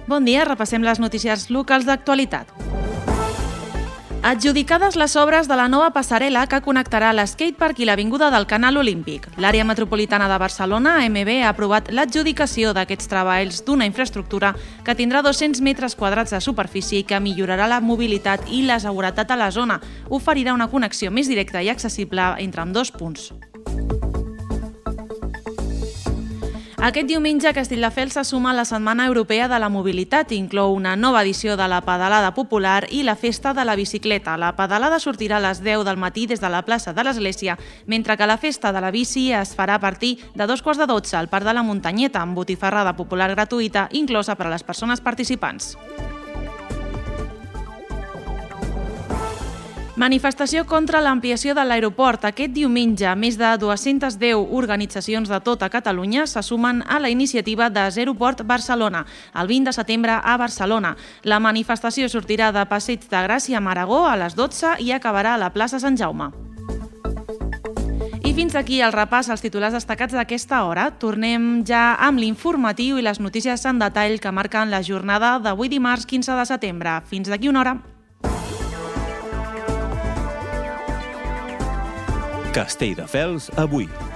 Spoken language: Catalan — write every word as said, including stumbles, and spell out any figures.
Bon dia, repassem les notícies locals d'actualitat. Adjudicades les obres de la nova passarel·la que connectarà l'skatepark i l'avinguda del Canal Olímpic. L'àrea metropolitana de Barcelona, A M B, ha aprovat l'adjudicació d'aquests treballs d'una infraestructura que tindrà dos-cents metres quadrats de superfície i que millorarà la mobilitat i la seguretat a la zona. Oferirà una connexió més directa i accessible entre ambdós punts. Aquest diumenge, Castelldefels se suma a la Setmana Europea de la Mobilitat. Inclou una nova edició de la pedalada popular i la festa de la bicicleta. La pedalada sortirà a les deu del matí des de la plaça de l'Església, mentre que la festa de la bici es farà a partir de dos quarts de dotze al Parc de la Muntanyeta, amb botifarrada popular gratuïta inclosa per a les persones participants. Manifestació contra l'ampliació de l'aeroport. Aquest diumenge, més de dues-centes deu organitzacions de tota Catalunya se sumen a la iniciativa de Zeroport Barcelona, el vint de setembre a Barcelona. La manifestació sortirà de Passeig de Gràcia a Maragó a les dotze i acabarà a la plaça Sant Jaume. I fins aquí el repàs als titulars destacats d'aquesta hora. Tornem ja amb l'informatiu i les notícies en detall que marquen la jornada d'avui dimarts quinze de setembre. Fins d'aquí una hora. Castelldefels avui.